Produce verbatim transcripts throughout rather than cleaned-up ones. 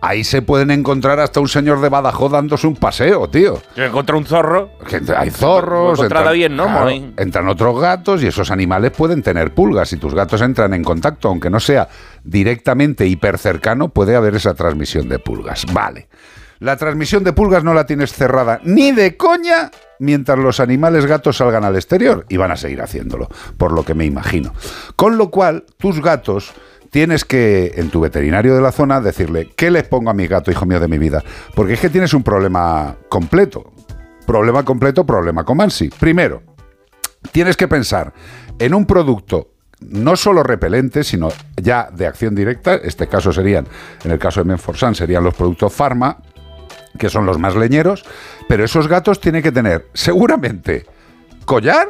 ahí se pueden encontrar hasta un señor de Badajoz dándose un paseo, tío. Yo encontré un zorro. Que hay zorros, entran, bien, ¿no? claro, entran otros gatos y esos animales pueden tener pulgas. Si tus gatos entran en contacto, aunque no sea directamente hipercercano, puede haber esa transmisión de pulgas. Vale. La transmisión de pulgas no la tienes cerrada ni de coña mientras los animales gatos salgan al exterior, y van a seguir haciéndolo, por lo que me imagino. Con lo cual, tus gatos tienes que, en tu veterinario de la zona, decirle, ¿qué les pongo a mi gato, hijo mío de mi vida? Porque es que tienes un problema completo. Problema completo, problema con Mansi. Primero, tienes que pensar en un producto no solo repelente, sino ya de acción directa. Este caso serían, en el caso de Menforsan, serían los productos Pharma, que son los más leñeros, pero esos gatos tienen que tener seguramente collar,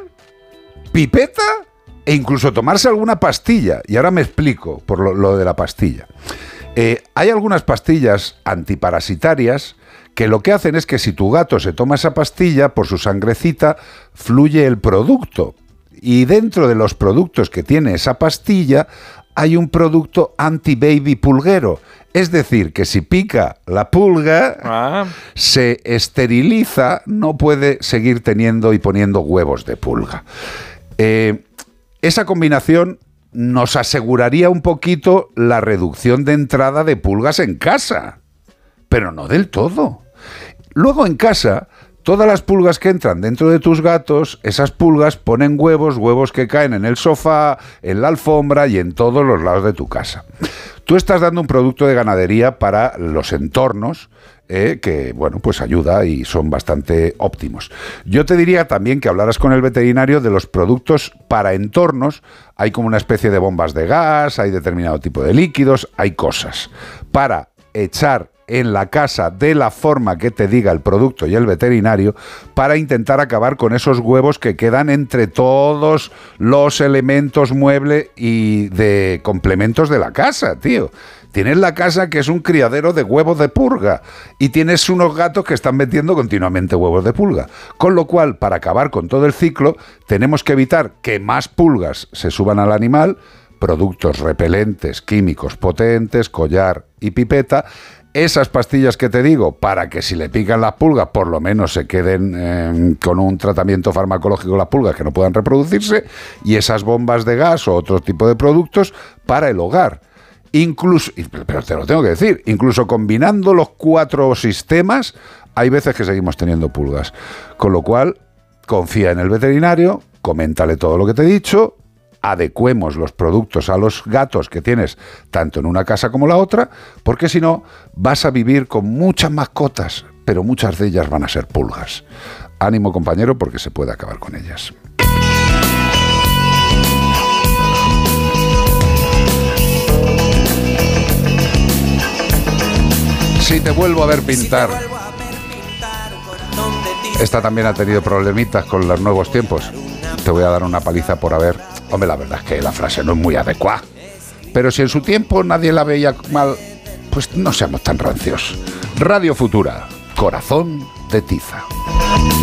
pipeta e incluso tomarse alguna pastilla. Y ahora me explico por lo, lo de la pastilla. Eh, hay algunas pastillas antiparasitarias que lo que hacen es que si tu gato se toma esa pastilla, por su sangrecita fluye el producto. Y dentro de los productos que tiene esa pastilla hay un producto anti-baby pulguero. Es decir, que si pica la pulga, ah. se esteriliza, no puede seguir teniendo y poniendo huevos de pulga. Eh, esa combinación nos aseguraría un poquito la reducción de entrada de pulgas en casa, pero no del todo. Luego en casa, todas las pulgas que entran dentro de tus gatos, esas pulgas ponen huevos, huevos que caen en el sofá, en la alfombra y en todos los lados de tu casa. Tú estás dando un producto de ganadería para los entornos, eh, que, bueno, pues ayuda y son bastante óptimos. Yo te diría también que hablaras con el veterinario de los productos para entornos. Hay como una especie de bombas de gas, hay determinado tipo de líquidos, hay cosas para echar en la casa de la forma que te diga el producto y el veterinario, para intentar acabar con esos huevos que quedan entre todos los elementos mueble y de complementos de la casa, tío. Tienes la casa que es un criadero de huevos de pulga y tienes unos gatos que están metiendo continuamente huevos de pulga. Con lo cual, para acabar con todo el ciclo, tenemos que evitar que más pulgas se suban al animal, productos repelentes, químicos potentes, collar y pipeta. Esas pastillas que te digo, para que si le pican las pulgas, por lo menos se queden eh, con un tratamiento farmacológico las pulgas que no puedan reproducirse, y esas bombas de gas o otro tipo de productos para el hogar. Incluso, pero te lo tengo que decir, incluso combinando los cuatro sistemas, hay veces que seguimos teniendo pulgas. Con lo cual, confía en el veterinario, coméntale todo lo que te he dicho, adecuemos los productos a los gatos que tienes tanto en una casa como la otra, porque si no vas a vivir con muchas mascotas, pero muchas de ellas van a ser pulgas. Ánimo, compañero, porque se puede acabar con ellas. Si te vuelvo a ver pintar. Esta también ha tenido problemitas con los nuevos tiempos. Te voy a dar una paliza por haber... Hombre, la verdad es que la frase no es muy adecuada. Pero si en su tiempo nadie la veía mal, pues no seamos tan rancios. Radio Futura, corazón de tiza.